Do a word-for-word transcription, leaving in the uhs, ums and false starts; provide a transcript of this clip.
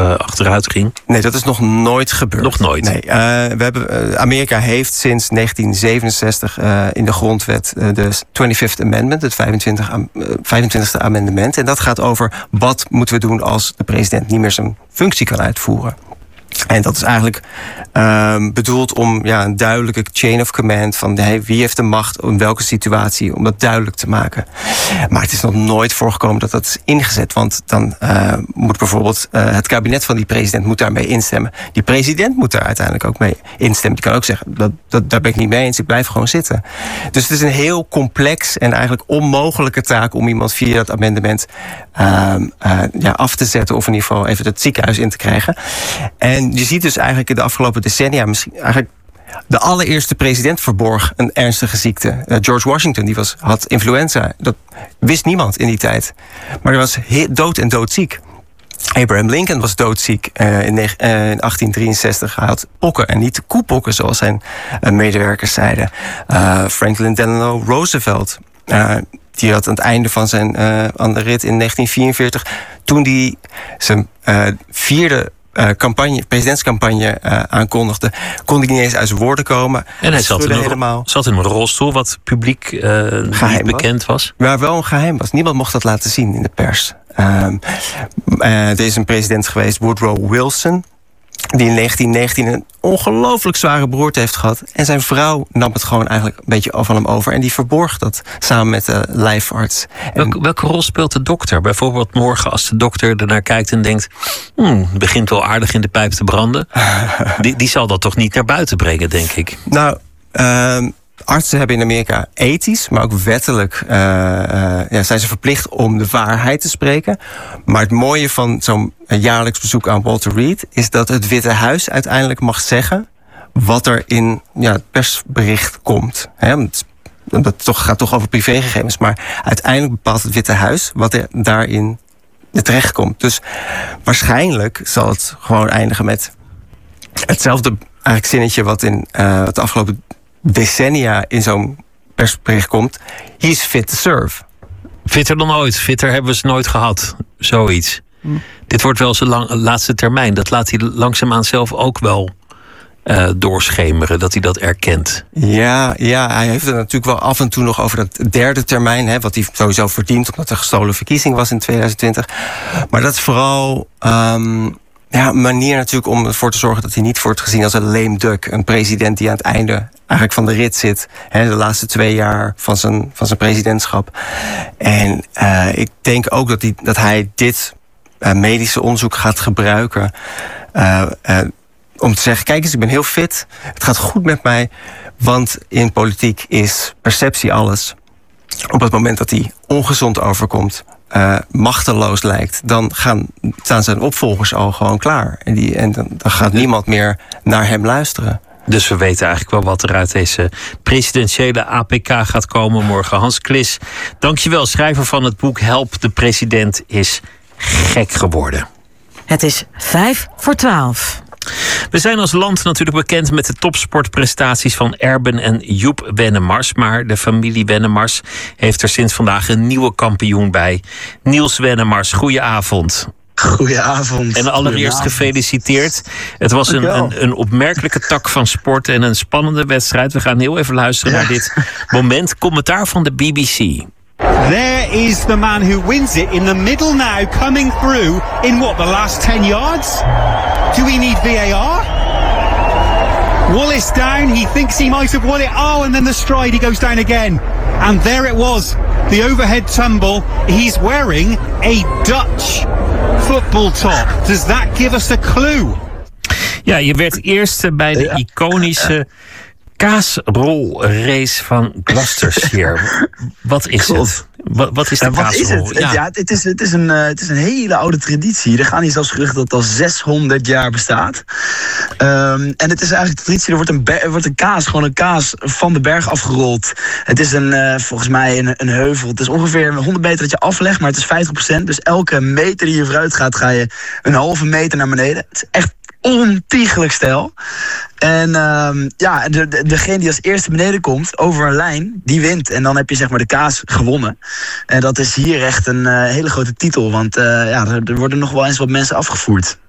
uh, achteruit ging? Nee, dat is nog nooit gebeurd. Nog nooit? Nee, uh, we hebben, uh, Amerika heeft sinds negentien zevenenzestig uh, in de grondwet uh, de twenty-fifth Amendment, het vijfentwintigste amendement. En dat gaat over wat moeten we doen als de president niet meer zijn functie kan uitvoeren. En dat is eigenlijk uh, bedoeld om ja, een duidelijke chain of command van hey, wie heeft de macht in welke situatie, om dat duidelijk te maken. Maar het is nog nooit voorgekomen dat dat is ingezet. Want dan uh, moet bijvoorbeeld uh, het kabinet van die president moet daarmee instemmen. Die president moet daar uiteindelijk ook mee instemmen. Die kan ook zeggen, dat, dat, daar ben ik niet mee eens, ik blijf gewoon zitten. Dus het is een heel complex en eigenlijk onmogelijke taak om iemand via dat amendement uh, uh, ja, af te zetten of in ieder geval even het ziekenhuis in te krijgen. En je ziet dus eigenlijk in de afgelopen decennia misschien eigenlijk de allereerste president verborg een ernstige ziekte. Uh, George Washington die was, had influenza. Dat wist niemand in die tijd. Maar hij was dood en doodziek. Abraham Lincoln was doodziek uh, in, uh, in achttien drieënzestig. Hij had pokken en niet koepokken zoals zijn uh, medewerkers zeiden. Uh, Franklin Delano Roosevelt. Uh, Die had aan het einde van zijn uh, aan de rit in negentien vierenveertig, toen hij zijn uh, vierde Uh, campagne, presidentscampagne uh, aankondigde, kon hij niet eens uit zijn woorden komen. En hij zat in, een, helemaal... zat in een rolstoel, wat publiek uh, niet bekend was. Waar wel een geheim was. Niemand mocht dat laten zien in de pers. Uh, uh, er is een president geweest, Woodrow Wilson, die in negentien negentien een ongelooflijk zware beroerte heeft gehad. En zijn vrouw nam het gewoon eigenlijk een beetje van hem over. En die verborg dat samen met de lijfarts. Welke, welke rol speelt de dokter? Bijvoorbeeld morgen als de dokter ernaar kijkt en denkt, hmm, begint wel aardig in de pijp te branden. die, die zal dat toch niet naar buiten brengen, denk ik? Nou, uh, artsen hebben in Amerika ethisch, maar ook wettelijk uh, uh, ja, zijn ze verplicht om de waarheid te spreken. Maar het mooie van zo'n jaarlijks bezoek aan Walter Reed is dat het Witte Huis uiteindelijk mag zeggen wat er in ja, het persbericht komt. Hè, het, dat toch, gaat toch over privégegevens, maar uiteindelijk bepaalt het Witte Huis wat er daarin terechtkomt. Dus waarschijnlijk zal het gewoon eindigen met hetzelfde eigenlijk zinnetje wat in uh, het afgelopen decennia in zo'n persbericht komt. He is fit to serve. Fitter dan ooit. Fitter hebben we ze nooit gehad. Zoiets. Hm. Dit wordt wel zijn lang, laatste termijn. Dat laat hij langzaamaan zelf ook wel uh, doorschemeren. Dat hij dat erkent. Ja, ja, hij heeft het natuurlijk wel af en toe nog over dat derde termijn. Hè, wat hij sowieso verdient omdat er gestolen verkiezing was in tweeduizend twintig. Maar dat is vooral Um, ja, een manier natuurlijk om ervoor te zorgen dat hij niet wordt gezien als een lame duck. Een president die aan het einde eigenlijk van de rit zit. Hè, de laatste twee jaar van zijn, van zijn presidentschap. En uh, ik denk ook dat hij, dat hij dit uh, medische onderzoek gaat gebruiken Uh, uh, om te zeggen, kijk eens, ik ben heel fit. Het gaat goed met mij. Want in politiek is perceptie alles. Op het moment dat hij ongezond overkomt, Uh, machteloos lijkt, dan gaan, staan zijn opvolgers al gewoon klaar. En, die, en dan, dan gaat niemand meer naar hem luisteren. Dus we weten eigenlijk wel wat er uit deze presidentiële A P K gaat komen morgen. Hans Klis, dankjewel. Schrijver van het boek Help, de president is gek geworden. Het is vijf voor twaalf. We zijn als land natuurlijk bekend met de topsportprestaties van Erben en Joep Wennemars. Maar de familie Wennemars heeft er sinds vandaag een nieuwe kampioen bij. Niels Wennemars, goedenavond. Goedenavond. En allereerst gefeliciteerd. Het was een, een, een opmerkelijke tak van sport en een spannende wedstrijd. We gaan heel even luisteren ja. naar dit moment. Commentaar van de B B C. There is the man who wins it in the middle now, coming through in what, the last ten yards? Do we need V A R? Wallace down, he thinks he might have won it. Oh, and then the stride, he goes down again. And there it was, the overhead tumble. He's wearing a Dutch football top. Does that give us a clue? Ja, je werd eerste bij de iconische kaasrolrace van Gloucestershire. Wat is God. het? Wat, wat is de ja, wat kaasrol? Is het? Ja. Ja, het, is, het, is een, uh, het is een hele oude traditie. Er gaan hier zelfs geruchten dat het al zeshonderd jaar bestaat. Um, en het is eigenlijk de traditie, er wordt een, ber, er wordt een kaas, gewoon een kaas van de berg afgerold. Het is een, uh, volgens mij een, een heuvel. Het is ongeveer honderd meter dat je aflegt, maar het is vijftig procent. Dus elke meter die je vooruit gaat, ga je een halve meter naar beneden. Het is echt ontiegelijk stijl. En um, ja, de, de, degene die als eerste beneden komt over een lijn, die wint. En dan heb je zeg maar de kaas gewonnen. En dat is hier echt een uh, hele grote titel. Want uh, ja, er, er worden nog wel eens wat mensen afgevoerd.